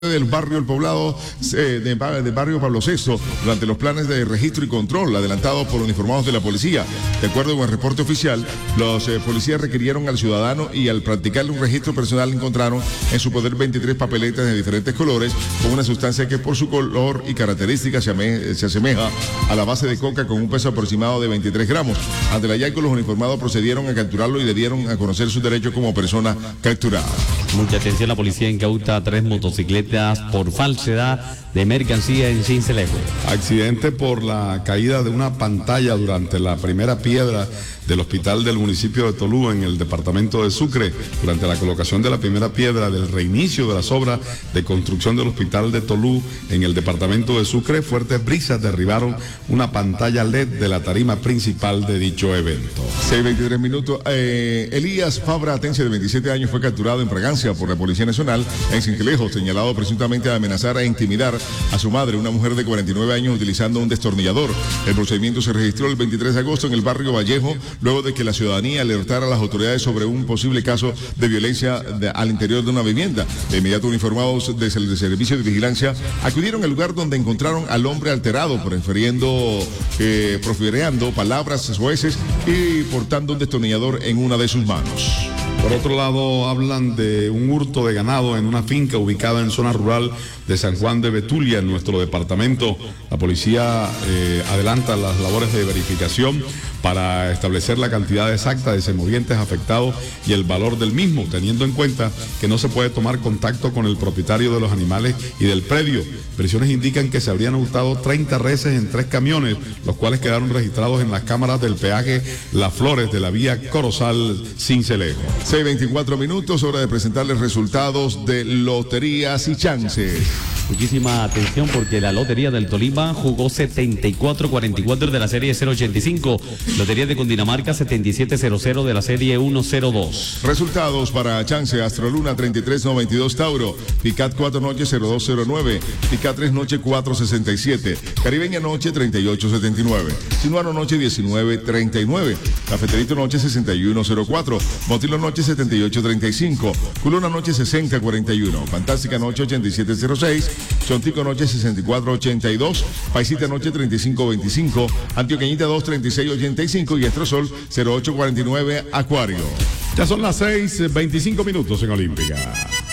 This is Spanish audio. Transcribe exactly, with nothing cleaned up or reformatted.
del barrio El Poblado, eh, de, de barrio Pablo sexto, durante los planes de registro y control adelantados por uniformados de la policía. De acuerdo con el reporte oficial, los eh, policías requirieron al ciudadano y al practicarle un registro personal encontraron en su poder veintitrés papeletas de diferentes colores con una sustancia que por su color y características se, ame, se asemeja a la base de coca con un peso aproximado de veintitrés gramos. Ante el hallazgo, los uniformados procedieron a capturarlo y le dieron a conocer sus derechos como persona capturada. Mucha atención, la policía incauta tres motocicletas por falsedad de mercancía en Sincelejo. Accidente por la caída de una pantalla durante la primera piedra del hospital del municipio de Tolú en el departamento de Sucre. Durante la colocación de la primera piedra del reinicio de las obras de construcción del hospital de Tolú en el departamento de Sucre, fuertes brisas derribaron una pantalla L E D de la tarima principal de dicho evento. seis veintitrés minutos. Eh, Elías Fabra Atencia, de veintisiete años, fue capturado en Fragancia por la Policía Nacional en Sincelejo, señalado presuntamente de amenazar e intimidar a su madre, una mujer de cuarenta y nueve años, utilizando un destornillador. El procedimiento se registró el veintitrés de agosto en el barrio Vallejo, luego de que la ciudadanía alertara a las autoridades sobre un posible caso de violencia de, al interior de una vivienda. De inmediato, uniformados del de servicio de vigilancia acudieron al lugar donde encontraron al hombre alterado, profiriendo, eh, profiriendo palabras soeces y portando un destornillador en una de sus manos. Por otro lado, hablan de un hurto de ganado en una finca ubicada en zona rural de San Juan de Betulia, en nuestro departamento. La policía eh, adelanta las labores de verificación para establecer la cantidad exacta de semovientes afectados y el valor del mismo, teniendo en cuenta que no se puede tomar contacto con el propietario de los animales y del predio. Versiones indican que se habrían hurtado treinta reses en tres camiones, los cuales quedaron registrados en las cámaras del peaje Las Flores de la vía Corozal Sincelejo. seis veinticuatro minutos, hora de presentarles resultados de loterías y chances. Muchísima atención porque la Lotería del Tolima jugó setenta y cuatro cuarenta y cuatro de la serie cero ochenta y cinco, Lotería de Cundinamarca setenta y siete cero cero de la serie ciento dos. Resultados para chance: Astroluna treinta y tres noventa y dos Tauro, Picat cuatro noche cero dos cero nueve, Picat tres noche cuatro sesenta y siete, Caribeña noche treinta y ocho setenta y nueve, Sinuano noche diecinueve treinta y nueve, Cafeterito noche sesenta y uno cero cuatro, Motilo noche setenta y ocho treinta y cinco, Culona noche sesenta cuarenta y uno, Fantástica noche ochenta y siete cero seis, Chontico noche sesenta y cuatro ochenta y dos, Paisita noche treinta y cinco veinticinco, Antioqueñita dos treinta y seis ochenta y cinco y Estrosol cero ocho cuarenta y nueve Acuario. Ya son las seis veinticinco minutos en Olímpica.